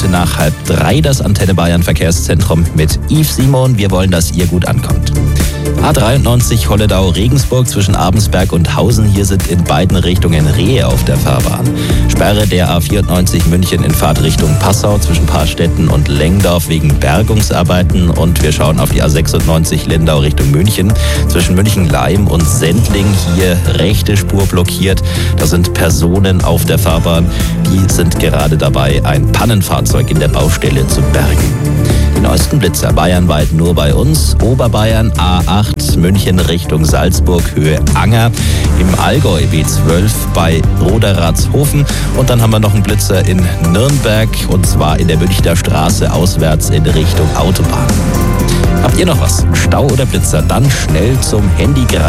heute nach 2:30 das Antenne Bayern Verkehrszentrum mit Yves Simon. Wir wollen, dass ihr gut ankommt. A93 Holledau-Regensburg zwischen Abensberg und Hausen. Hier sind in beiden Richtungen Rehe auf der Fahrbahn. Sperre der A94 München in Fahrtrichtung Passau zwischen Paarstetten und Lengdorf wegen Bergungsarbeiten. Und wir schauen auf die A96 Lindau Richtung München zwischen München-Leim und Sendling. Hier rechte Spur blockiert. Da sind Personen auf der Fahrbahn. Die sind gerade dabei, ein Pannenfahrzeug in der Baustelle zu bergen. Die neuesten Blitzer bayernweit nur bei uns. Oberbayern A8 München Richtung Salzburg Höhe Anger. Im Allgäu B12 bei Roderatshofen. Und dann haben wir noch einen Blitzer in Nürnberg und zwar in der Münchner Straße auswärts in Richtung Autobahn. Habt ihr noch was? Stau oder Blitzer? Dann schnell zum Handy greifen.